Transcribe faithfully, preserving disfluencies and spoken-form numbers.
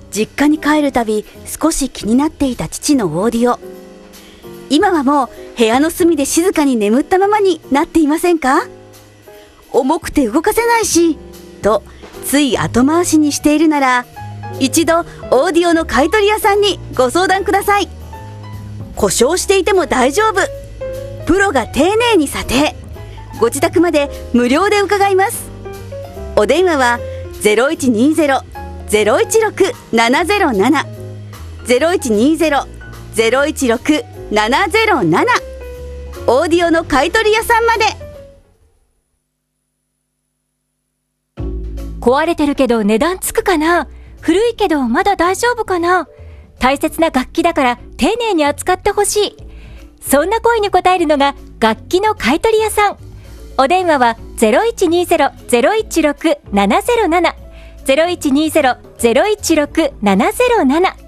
実家に帰るたび少し気になっていた父のオーディオ。今はもう部屋の隅で静かに眠ったままになっていませんか？重くて動かせないしとつい後回しにしているなら、一度オーディオの買取屋さんにご相談ください。故障していても大丈夫、プロが丁寧に査定、ご自宅まで無料で伺います。お電話は ゼロいちにゼロ ゼロいちろく ななゼロなな ゼロいちにゼロ ゼロいちろく ななゼロなな、オーディオの買取屋さんまで。 壊れてるけど値段つくかな、古いけどまだ大丈夫かな、大切な楽器だから丁寧に扱ってほしい、そんな声に応えるのが楽器の買取屋さん。お電話は ゼロいちにゼロ ゼロいちろく ななゼロなな ゼロいちにゼロ ゼロいちろく ななゼロなな